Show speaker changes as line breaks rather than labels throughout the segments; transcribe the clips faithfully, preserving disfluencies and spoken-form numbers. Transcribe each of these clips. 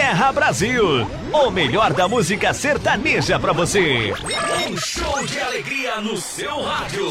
Terra Brasil, o melhor da música sertaneja pra você.
Um show de alegria no seu rádio.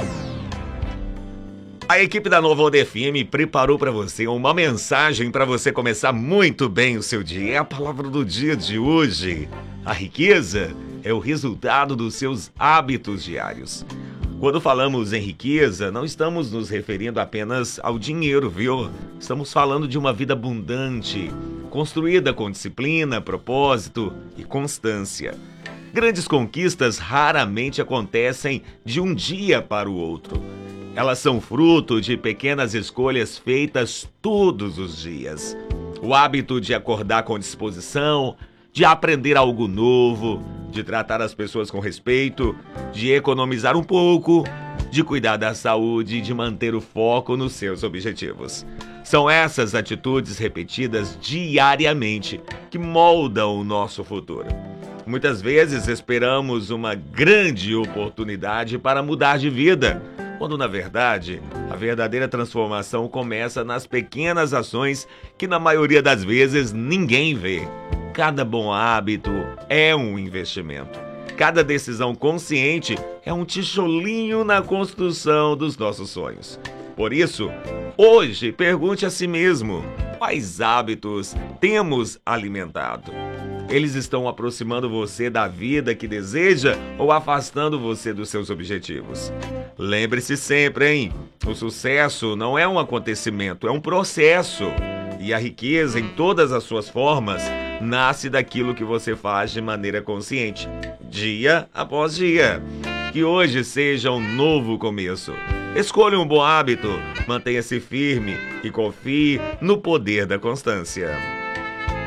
A equipe da Nova Onda F M preparou para você uma mensagem para você começar muito bem o seu dia. É a palavra do dia de hoje. A riqueza é o resultado dos seus hábitos diários. Quando falamos em riqueza, não estamos nos referindo apenas ao dinheiro, viu? Estamos falando de uma vida abundante, construída com disciplina, propósito e constância. Grandes conquistas raramente acontecem de um dia para o outro. Elas são fruto de pequenas escolhas feitas todos os dias. O hábito de acordar com disposição, de aprender algo novo, de tratar as pessoas com respeito, de economizar um pouco, de cuidar da saúde e de manter o foco nos seus objetivos. São essas atitudes repetidas diariamente que moldam o nosso futuro. Muitas vezes esperamos uma grande oportunidade para mudar de vida, quando na verdade a verdadeira transformação começa nas pequenas ações que na maioria das vezes ninguém vê. Cada bom hábito é um investimento. Cada decisão consciente é um tijolinho na construção dos nossos sonhos. Por isso, hoje pergunte a si mesmo: quais hábitos temos alimentado? Eles estão aproximando você da vida que deseja ou afastando você dos seus objetivos? Lembre-se sempre, hein? O sucesso não é um acontecimento, é um processo. E a riqueza, em todas as suas formas, nasce daquilo que você faz de maneira consciente, dia após dia. Que hoje seja um novo começo. Escolha um bom hábito, mantenha-se firme e confie no poder da constância.